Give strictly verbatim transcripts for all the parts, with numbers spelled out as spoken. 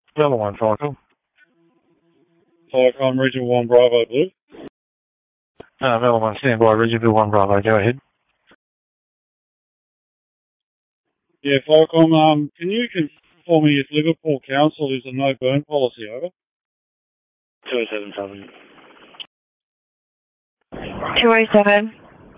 Another one, Falcon. Falcon, Regional one Bravo Blue. Uh, Another one, stand by, Regional one Bravo, go ahead. Yeah, Falcon, um, can you inform me if Liverpool Council is a no burn policy, over? two oh seven Southern. two oh seven.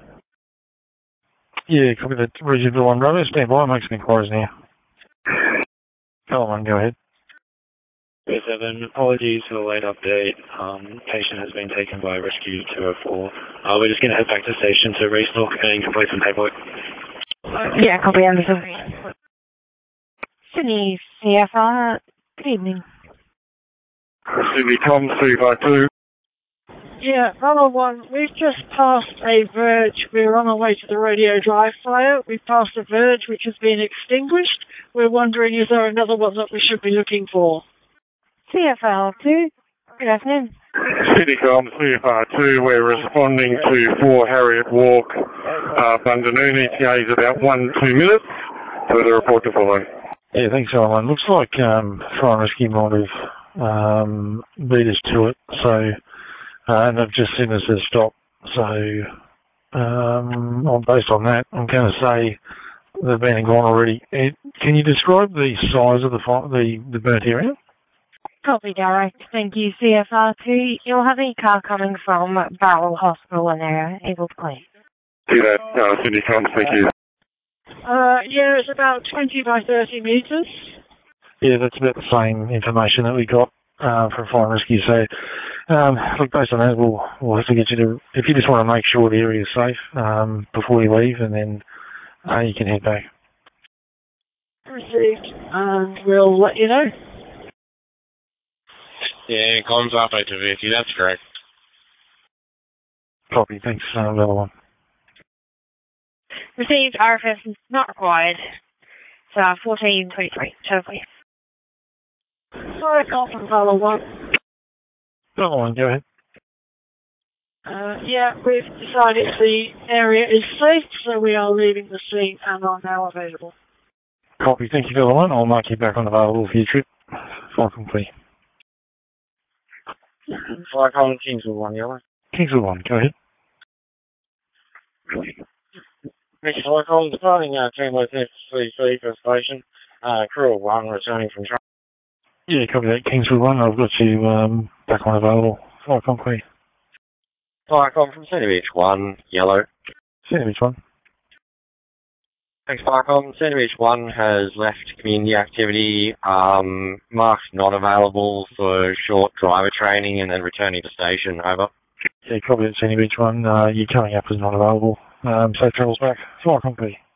Yeah, copy that, Regional one Bravo, stand by, make some inquiries now. Another one, go ahead. two oh seven, apologies for the late update. Um, patient has been taken by Rescue two oh four. Uh, we're just going to head back to station to restock and complete some paperwork. Yeah, copy Anderson. Sydney C F R, good evening. Sydney Tom, three five two. Yeah, Bravo one, we've just passed a verge. We're on our way to the Radio Drive fire. We've passed a verge which has been extinguished. We're wondering, is there another one that we should be looking for? C F R two, good afternoon. Sydney Tom, three five two, we're responding to four Harriet Walk, uh, Bundanoon, E T A is about one, two minutes. Further report to follow. Yeah, thanks, Alan. Looks like um, Fire and Rescue might have um, beat us to it, so, uh, and they've just sent us a stop. So, um, on, based on that, I'm going to say they've been and gone already. Ed, can you describe the size of the fire, the, the burnt area? Copy, direct. Thank you, C F R two. You'll have a car coming from Barrel Hospital and they're able to claim. See that, uh, Sydney Tom, thank you. Uh, yeah, it's about twenty by thirty metres. Yeah, that's about the same information that we got uh, from Fire and Rescue. So, um, look, based on that, we'll, we'll have to get you to, if you just want to make sure the area is safe um, before you leave, and then uh, you can head back. Received, and we'll let you know. Yeah, comms up eight to fifty, that's correct. Copy, thanks, uh, another one. Received, R F S is not required. So, fourteen twenty-three, totally. Sorry, call from Bravo one. Another one, go ahead. Uh, yeah, we've decided the area is safe, so we are leaving the scene and are now available. Copy, thank you, another one. I'll mark you back on available for your trip. Fire complete. Falcon, Kingswood one, yellow. Kingswood one, go ahead. Mister Falcon, departing uh, Tramway C C for station. Uh, crew of one returning from train. Yeah, copy that, Kingswood one. I've got you um, back on available. Fire complete. Falcon from Centre Beach one, yellow. Centre Beach one. Thanks, Falcon. Centre Beach one has left community activity, um, marked not available for short driver training and then returning to station, over. Yeah, copy that, Centre Beach one. Uh, you're coming up as not available. Um, safe travels back. Fire complete.